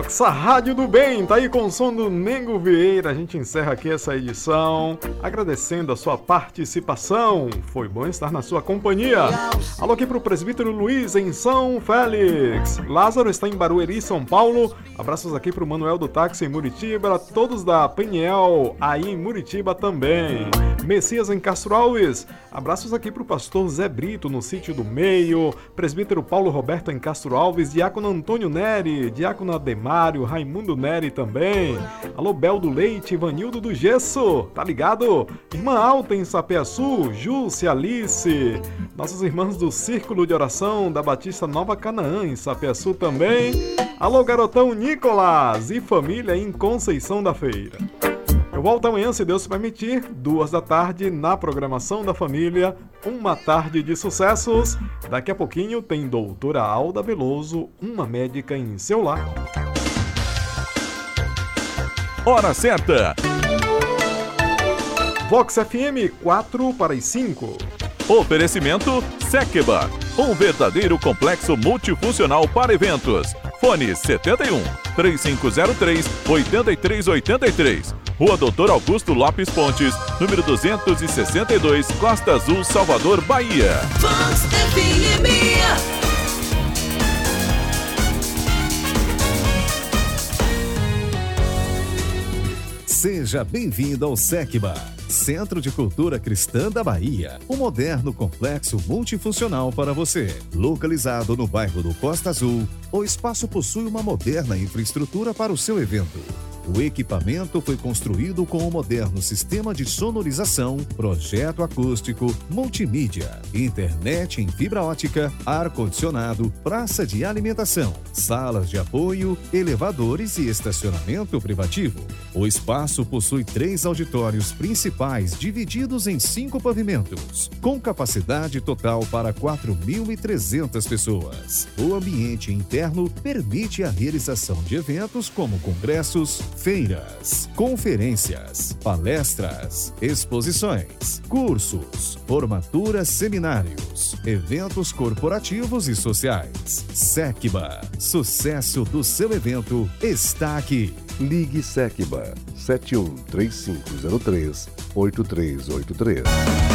Vox, a Rádio do Bem, tá aí com o som do Nengo Vieira. A gente encerra aqui essa edição agradecendo a sua participação. Foi bom estar na sua companhia. Alô aqui pro presbítero Luiz em São Félix. Lázaro está em Barueri, São Paulo. Abraços aqui pro Manuel do Táxi em Muritiba, todos da Peniel aí em Muritiba também. Messias em Castro Alves. Abraços aqui pro pastor Zé Brito no Sítio do Meio, presbítero Paulo Roberto em Castro Alves, diácono Antônio Neri, diácono Ademário, Raimundo Neri também. Alô, Bel do Leite, Ivanildo do Gesso, tá ligado? Irmã Alta em Sapeaçu, Júcia, Alice. Nossos irmãos do Círculo de Oração da Batista Nova Canaã em Sapeaçu também. Alô, garotão Nicolas e família em Conceição da Feira. Eu volto amanhã, se Deus permitir, 2 da tarde, na programação da família, uma tarde de sucessos. Daqui a pouquinho tem doutora Alda Veloso, uma médica em seu lar. Hora certa. Vox FM 4 para as 5. Oferecimento Sekba, um verdadeiro complexo multifuncional para eventos. Fone 71 3503 8383. Rua Doutor Augusto Lopes Pontes, número 262, Costa Azul, Salvador, Bahia. Vox FM. Seja bem-vindo ao Sekba, Centro de Cultura Cristã da Bahia, um moderno complexo multifuncional para você. Localizado no bairro do Costa Azul, o espaço possui uma moderna infraestrutura para o seu evento. O equipamento foi construído com um moderno sistema de sonorização, projeto acústico, multimídia, internet em fibra ótica, ar-condicionado, praça de alimentação, salas de apoio, elevadores e estacionamento privativo. O espaço possui 3 auditórios principais divididos em 5 pavimentos, com capacidade total para 4.300 pessoas. O ambiente interno permite a realização de eventos como congressos, feiras, conferências, palestras, exposições, cursos, formaturas, seminários, eventos corporativos e sociais. Sekba, sucesso do seu evento está aqui. Ligue Sekba 71 3503 8383.